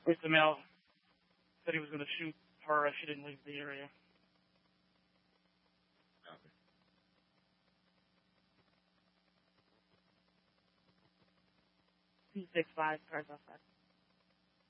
The male said he was going to shoot her if she didn't leave the area. Copy. 265, cars outside.